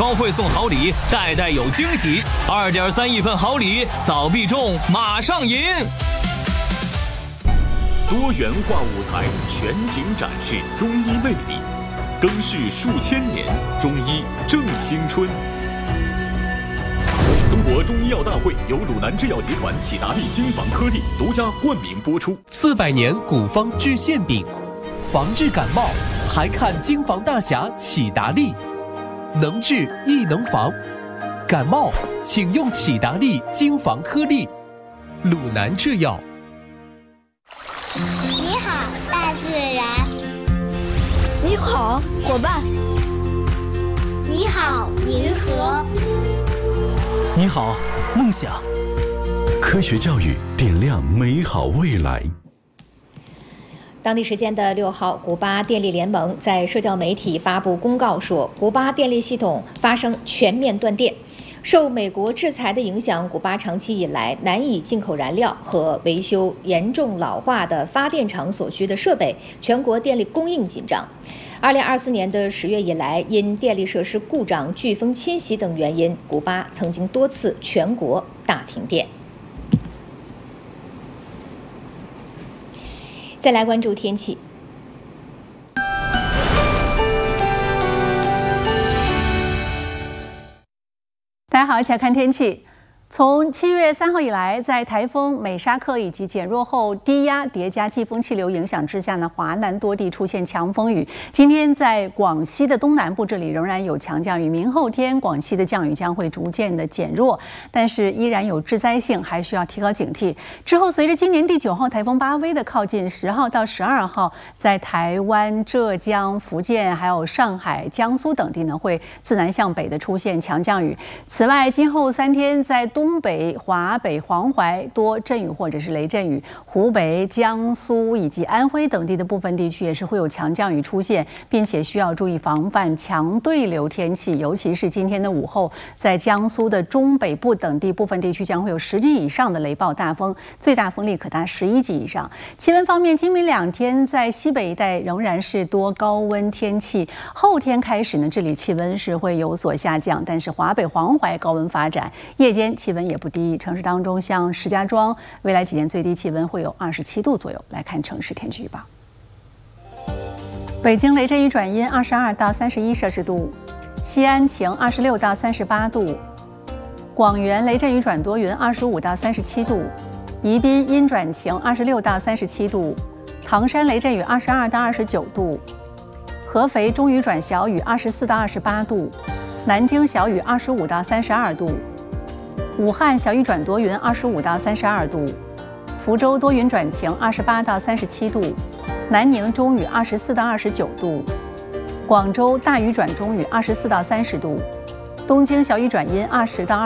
双汇送好礼，代代有惊喜。2.3亿份好礼，扫必中，马上赢！ 多元化舞台全景展示中医魅力，更续数千年，中医正青春。中国中医药大会由鲁南制药集团启达利金防颗粒独家冠名播出。 400年古方治馅饼，防治感冒还看金防大侠启达利，能治亦能防。感冒请用启达利金防颗粒。鲁南制药。 你好，大自然。 你好，伙伴。 你好，银河。 你好，梦想。 科学教育点亮美好未来。 当地时间的6号，古巴电力联盟在社交媒体发布公告说，古巴电力系统发生全面断电。受美国制裁的影响，古巴长期以来难以进口燃料和维修严重老化的发电厂所需的设备，全国电力供应紧张。2024年的10月以来，因电力设施故障、飓风侵袭等原因，古巴曾经多次全国大停电。再来关注天气。 大家好，一起来看天气。从7月3号以来，在台风美沙克以及减弱后低压叠加季风气流影响之下呢，华南多地出现强风雨。今天在广西的东南部这里仍然有强降雨，明后天广西的降雨将会逐渐的减弱，但是依然有致灾性，还需要提高警惕。之后随着今年第9号台风巴威的靠近，10号到12号，在台湾、浙江、福建还有上海、江苏等地呢，会自南向北的出现强降雨。此外，今后3天在东北、华北、黄淮多阵雨或者是雷阵雨，湖北、江苏以及安徽等地的部分地区也是会有强降雨出现，并且需要注意防范强对流天气，尤其是今天的午后，在江苏的中北部等地部分地区将会有10级以上的雷暴大风，最大风力可达11级以上。气温方面，今明2天在西北一带仍然是多高温天气，后天开始呢，这里气温是会有所下降，但是华北、黄淮高温发展，夜间气温也不低，城市当中像石家庄，未来几天最低气温会有27度左右。来看城市天气预报：北京雷阵雨转阴，22到31摄氏度；西安晴，26到38度；广元雷阵雨转多云，25到37度；宜宾阴转晴，26到37度；唐山雷阵雨22到29度；合肥中雨转小雨，24到28度；南京小雨25到32度。武汉小雨转多云，25到32度；福州多云转晴，28到37度；南宁中雨，24到29度；广州大雨转中雨，24到30度；东京小雨转阴，20到